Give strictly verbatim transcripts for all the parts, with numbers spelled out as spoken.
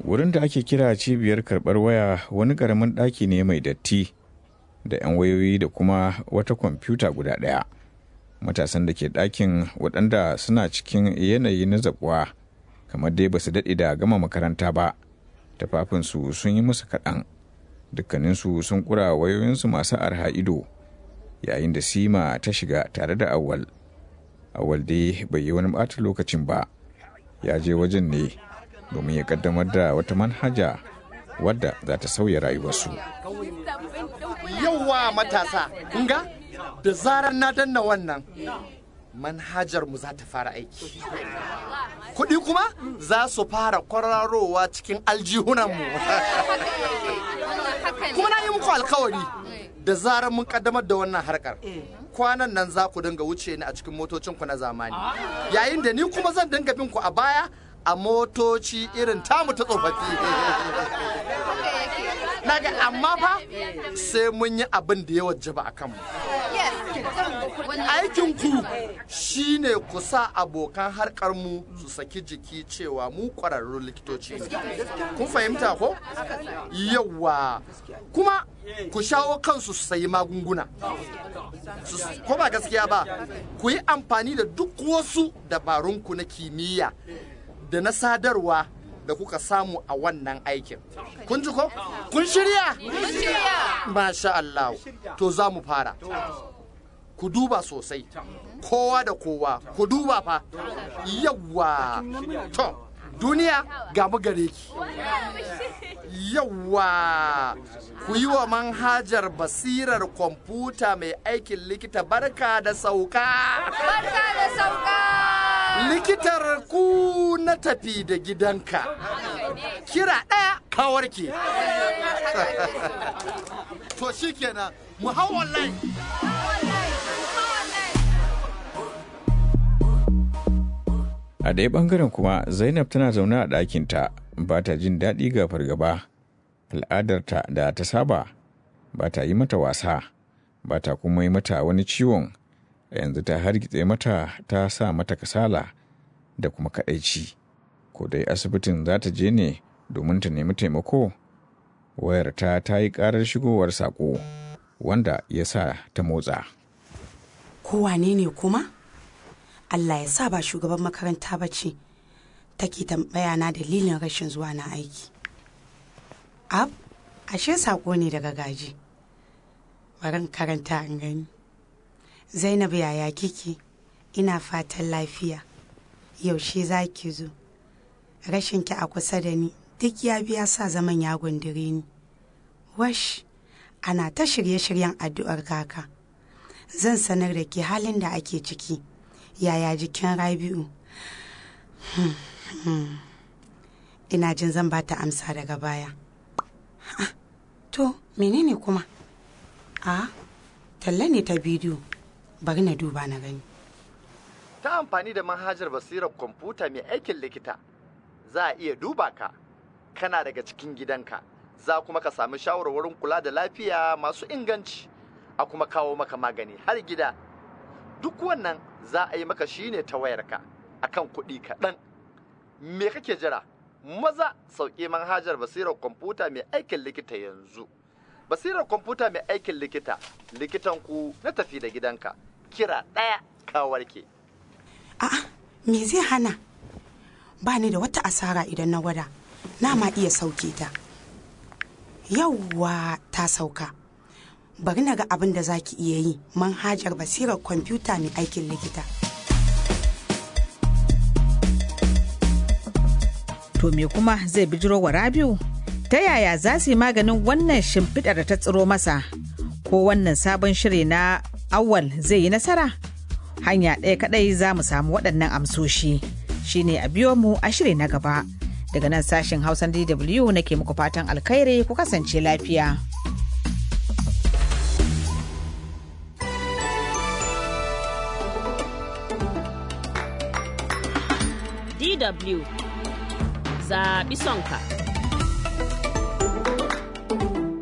Wurin da ake kira cibiyar karɓar waya wani ƙaramin ɗaki ne mai datti da 'yan wayoyi da kuma wata kwamfuta guda ɗaya. Matasan da ke ɗakin waɗanda suna cikin yanayi na zaɓuwa kamar dai ba su daɗe da gama makaranta ba, tafafinsu sun yi musu kaɗan, dukkaninsu sun ƙura wayoyinsu masu arha ido yayin da Sima ta shiga tare da Awwal. Awwal dai bai yi wani ɓata lokacin ba, ya je wajen ne domin ya kaddamar da wata manhaja wadda za ta sauya rayuwarsu. Yawwa matasa, kun ga? Da zarar na danna wannan, manhajar mu za ta fara aiki. Kuɗi kuma za su fara kwararowa cikin aljihunanmu. Kuma na yi muku alkawari, da zarar mun kaddamar da wannan harkar, kwanan nan za ku dinga wuce ni a cikin motocinku na zamani, yayin da ni kuma zan dinga bin ku a baya a motoci irin tamu ta tsofaffi. Naga amma fa sai mun yi abin da ya wajaba a kanmu. Aikinku shi ne ku sa abokan harkarmu su saki jiki cewa mu ƙwararrun likitoci ne. Kun fahimta ko? Yawwa. Kuma ku shawo kansu su sayi magunguna. Ko ba gaskiya ba, ku yi amfani da duk wasu dabarunku na kimiyya da na sadarwa da kuka samu a wannan aikin. Kun ji ko? Kun shirya? Kun shirya. Masha Allah. To za mu fara. Ku duba sosai. Kowa da kowa. Ku duba fa. Yawwa. To, duniya ga mu gare ki. Yawwa. Ku yi wa manhajar basirar kwamfuta mai aikin likita barka da sauka. Barka da sauka. Likitar ku na tafi da gidanka. Kira ɗaya ka warke. To shi kenan mu hau wallahi. A ɗaya ɓangaren kuma Zainab tana zaune a ɗakinta ba ta jin daɗi ga fargaba. Al'adarta da ta saba ba ta yi mata wasa, ba ta kuma yi mata wani ciwon. Yanzu ta hargitse mata, ta sa mata kasala da kuma kadaici. Ko dai asibitin za ta je ne domin ta nemi taimako. Wayarta ta yi karar shigowar sako wanda ya sa ta motsa. Kowane ne kuma? Allah ya sa ba shugaban makaranta ba ce take tambaya na dalilin rashin zuwa na aiki. Ab, ashe sako ne daga Gaji. Barin karanta an gani. Zainab yaya kike? Ina fatan lafiya. Yaushe za ki zo? Rashin ki a kusa da ni duk ya biya sa zaman ya gundure ni. Wash, ana ta shirye-shiryen addu'ar kaka. Zan sanar da ke halin da ake ciki. Yaya jikin Rabi'u? Hmm, hmm. Ina jin zan ba ta amsa daga baya. Ah, to, menene kuma? Ah, talla ne ta bidiyo. Bari na duba na gani. Ta amfani da manhajar basirar kwamfuta mai aikin likita, za a iya duba ka, kana daga cikin gidanka, za kuma ka sami shawarwarin kula da lafiya masu inganci, a kuma kawo maka magani har gida. Duk wannan za a yi maka shine ta wayarka, akan kuɗi kaɗan. Me kake jira? Maza sauƙi manhajar basirar kwamfuta mai aikin likita yanzu. Basirar kwamfuta mai aikin likita, likitanku na tafi da gidanka. Kira ɗaya ka warke. A'a, me zai hana? Ba ni da wata asara idan na gwada. Na ma iya sauke ta. Yawwa ta sauka. Bari na ga abin da za ki iya yi, manhajar basirar kwamfuta mai aikin likita. To me kuma zai bijiro wa Rabiu? Ta yaya za su yi maganin wannan shimfiɗar da ta tsiro masa? Ko wannan sabon shiri na Awwal zai yi nasara? Hanya ɗaya kaɗai za mu samu waɗannan amsoshi. Shine a biyo mu a shiri na gaba. Daga nan sashen Hausan D W nake muku fatan alkhairi, ku kasance lafiya. D W zaɓi sonka.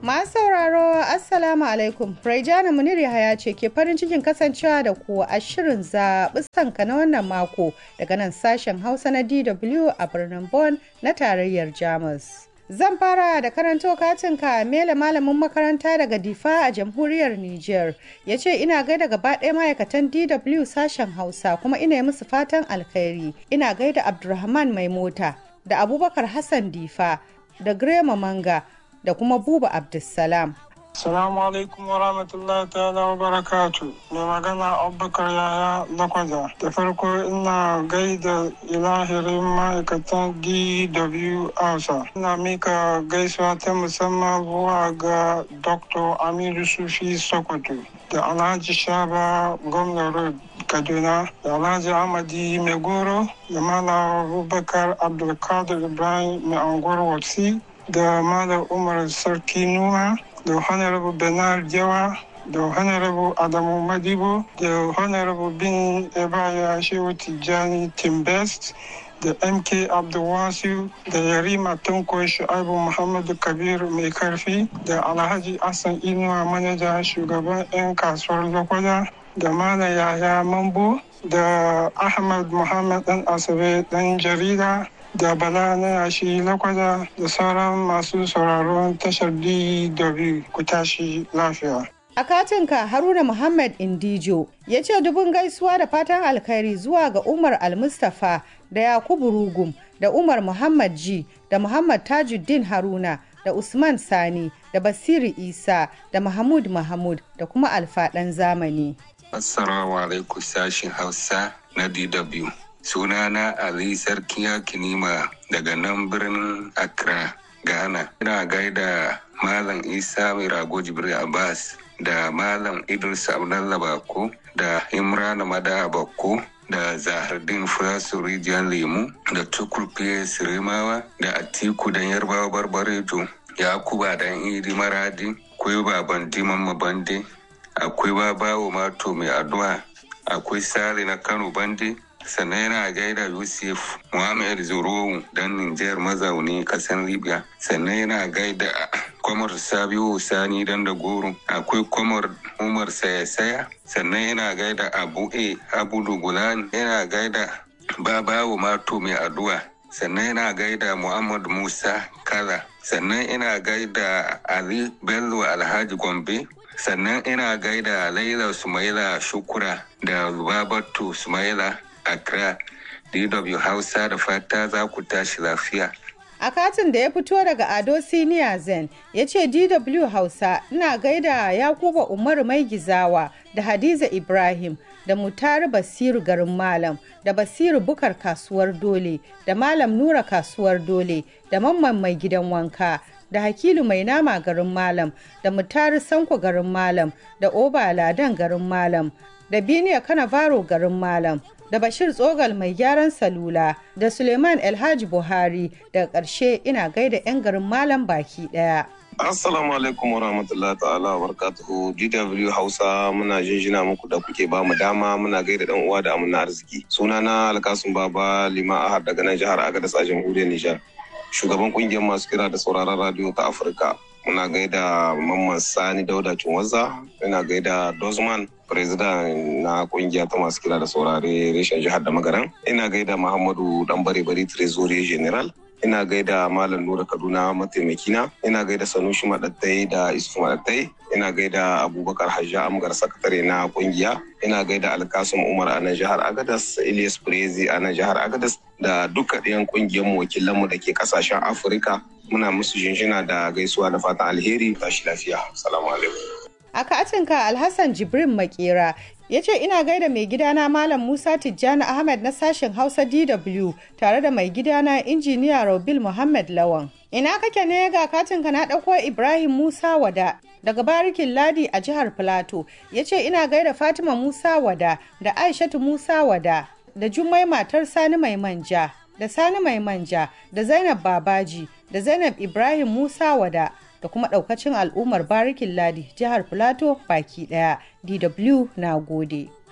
Masu sauraro Assalamu alaikum. Raijana Munir Yahaya ce ke farin cikin kasancewa da ku a shirin zaɓi sanka na wannan mako daga nan sashen Hausa na D W a birnin Bonn na tarayyar Jamus. Zan fara da karanto katinka Mele malamin makaranta daga Difa a jamhuriyar Niger. Ya ce ina gaida gaba ɗaya ma'aikatan D W sashen Hausa kuma ina yi musu fatan alkhairi. Ina gaida Abdulrahman Mai Mota da Abubakar Hassan Difa da Grema Manga da kuma Buba Abdulsalam. Assalamu alaikum wa rahmatullahi ta'ala wa barakatu. Mai magana Abubakar Yaya Lakwaja. Da farko ina gaida ilahirin ma'aikatan D W Hausa. Ina mika gaisuwa ta musamman zuwa ga Doctor Aminu Sufi Sokoto da Alhaji Shaba Gwamna Road Kaduna da Alhaji Ahmadi Megoro da Malam Abubakar Abdulkadir Ibrahim Mai Anguwar Watsi da Malam Umar Sarki Nuha da Honorable Bernard Jawa da Honorable Adamu Madibo da Honorable Bin Ebaya Shehu Tijjani Timbest da M K Abdulwasiu da Yarima Tunko Shu'aibu Muhammadu Kabir Mai Karfi da Alhaji Hassan Inuwa Manaja Shugaban 'yan kasuwar Lokoja da Malam Yahya Mambo da Ahmad Muhammad Dan Asabe Dan Jarida da Bala na yashi Lokoja da sauran masu sauraron tashar D W ku tashi lafiya. A katinka Haruna Muhammad Indijo ya ce dubun gaisuwa da fatan alkhairi zuwa ga Umar Al-Mustapha da Yakubu Rugum da Umar Muhammad Ji da Muhammad Tajuddin Haruna da Usman Sani da Basiru Isa da Mahmud Mahmud da kuma Alfaɗan Zamani. Assalamu alaikum sashin Hausa na D W. Sunana Ali Sarki Kinima daga nan birnin Accra, Ghana. Ina gaida Malam Isa Mai Rago Jibril Abbas da Malam Idris Abdullah Bako da Imran Mada Bako da Zahardin Furasu Rijiyar Lemu da Tukurfiye Sirimawa da Atiku dan Yarbawa Barbarejo, Yakuba dan Idi Maradi, akwai Baban Diman Mabande, akwai Babawo Mato Mai Addu'a, akwai Sale na Kano Bande, sannan yana gaida Yusuf Muhammad Zuru dan Nijar mazauni kasar Libya, sannan yana gaida Kwamar Sabiu Sani dan da Goro, akwai Kwamar Umar Sayasaya, sannan yana gaida Abu A Abudu Gulani, yana gaida Babawo Mato Mai Addu'a, sannan yana gaida Muhammad Musa Kala, sannan yana gaida Ali Bello Alhaji Gombe, sannan ina gaida Laila Sumaila Shukura da Babatu Sumaila Accra. D W Hausa da fata za ku tashi lafiya. A katin da ya fito daga Ado Senior Zen ya ce D W Hausa ina gaida Yakuba Umaru Mai Gizawa da Hadiza Ibrahim da Mutari Basiru garin Malam da Basiru Bukar kasuwar Dole da Malam Nura kasuwar Dole da Mamman Mai gidan wanka da Hakilu Mai nama garin Malam da Mutari Sanko garin Malam da Oba Ladan garin Malam da Biniya Kanavaro garin Malam da Bashir Tsogal mai gyaran salula da Suleiman Elhaji Buhari. Daga ƙarshe ina gaida 'yan garin Malam baki ɗaya. Assalamu alaikum wa rahmatullahi ta'ala wa barakatuhu. D W Hausa muna jinjina muku da kuke ba mu dama muna gaida dan uwa da amina arziki. Sunana Alkasun Baba Lima Ahad daga nan jihar Agadez a jamhuriyar Nijar. Shugaban kungiyar masu kira da sauraron radio ta Afirka. Muna gaida Mamman Sani Dauda Cinwazza, ina gaida Dozman, president na kungiya ta masu kira da saurare reshen jihar da Magaran. Ina gaida Muhammadu Dan Bare Bari Trezorier General. Ina gaida Malam Nura Kaduna mataimakina. Ina gaida Sanushi Madattai da Isu Madattai. Ina gaida Abubakar Hajja Amgar sakatare na kungiya. Ina gaida Alkasum Umar a nan jihar Agadez, Ilyas Prezi a nan jihar Agadez da duka ɗayan kungiyar mu wakilanmu da ke kasashen Afirka. Muna musu jinjina da gaisuwa da fatan alheri. Tashi lafiya. Assalamu alaikum. A katinka Alhassan Jibrin Makera ya ce ina gaida mai gidana Malam Musa Tijjani Ahmed na sashen Hausa D W tare da mai gidana injiniya Robil Muhammad Lawan. Ina kake ne ga katinka na ɗauko Ibrahim Musa Wada daga Barikin Ladi a jihar Filato. Ya ce ina gaida Fatima Musa Wada da Aishatu Musa Wada da Jummai matar Sani Mai Manja da Sani Mai Manja da Zainab Babaji da Zainab Ibrahim Musa Wada da kuma daukacin al'ummar Barikin Ladi jihar Filato baki daya. D W na gode.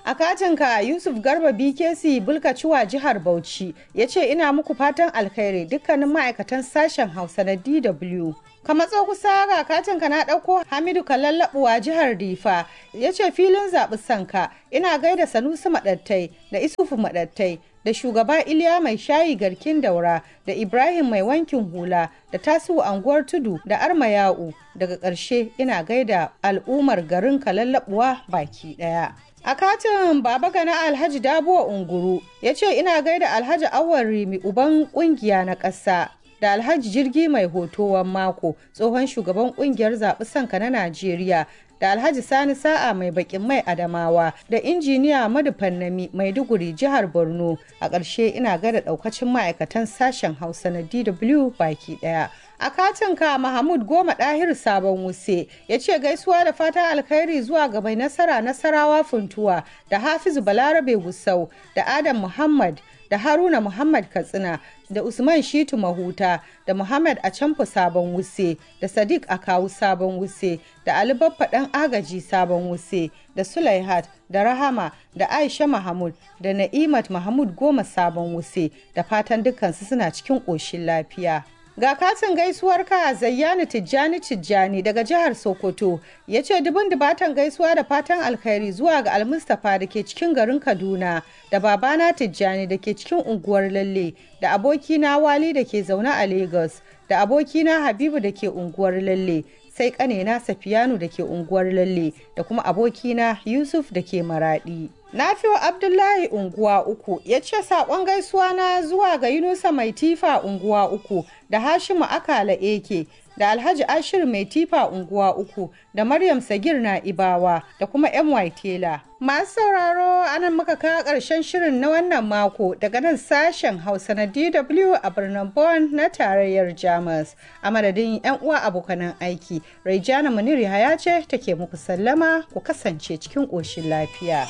A katinka Yusuf Garba B K C Bulkaciwa jihar Bauchi ya ce ina muku fatan alkhairi dukkanin ma'aikatan sashen Hausa na D W. Ka matso kusa ga katinka na ɗauko Hamidu Kalallabuwa jihar Difa ya ce filin zaɓi sanka ina gaida Sanusi Maɗattai da Isufu Maɗattai da shugaba Iliya mai shayi garkin daura da Ibrahim mai wankin hula da Tasiu anguwar tudu da Arma Ya'u daga ƙarshe ina gaida al'ummar garin Kalallabuwa baki ɗaya. A katin Baba Gana Alhaji Dabuwa Unguru ya ce ina gaida Alhaji Awar Rimi uban kungiya na ƙasa da Alhaji Jirgi mai hotowan mako tsohon shugaban kungiyar zaɓi sanka na Najeriya da Alhaji Sani Sa'a mai bakin mai Adamawa da injiniya Madu Fannami Maiduguri jihar Borno. A ƙarshe ina gaida ɗaukacin ma'aikatan sashen Hausa na D W baki ɗaya. A katinka Mahmud Goma Ɗahiru Sabon Wuse ya ce gaisuwa da fatan alkhairi zuwa ga mai nasara Nasarawa Funtuwa da Hafizu Balarabe Gusau da Adam Muhammad da Haruna Muhammad Katsina da Usman Shitu Mahuta da Muhammad Acamfu Sabon Wuse da Sadiq Akawu Sabon Wuse da Ali Baffa ɗan agaji Sabon Wuse da Sulaihat da Rahama da Aisha Mahmud da Na'imat Mahmud Goma Sabon Wuse da fatan dukkansu suna cikin ƙoshin lafiya. Ga katin gaisuwar ka Zayyani Tijjani Tijjani daga jihar Sokoto ya ce dubin dubatan gaisuwa da fatan alkhairi zuwa ga Almustapha da ke cikin garin Kaduna da babana Tijjani da ke cikin unguwar Lalle da abokina Wali da ke zaune a Lagos da abokina Habibu da ke unguwar Lalle sai kanena Safiyanu da ke unguwar Lalle da kuma abokina Yusuf da ke Maradi. Nafi'u Abdullahi unguwa uku ya ce saƙon gaisuwa na zuwa ga Yunusa mai tifa unguwa uku da Hashimu Akala Eke da Alhaji Ashir mai tifa unguwa uku da Maryam Sagir na Ibawa da kuma M Y Tela. Masu sauraro anan muka kawo ƙarshen shirin na wannan mako daga nan sashen Hausa na D W a birnin Bonn na tarayyar Jamus. A madadin 'yan uwa abokanan aiki, Raijana Muniri Haya ce take muku sallama ku kasance cikin ƙoshin lafiya.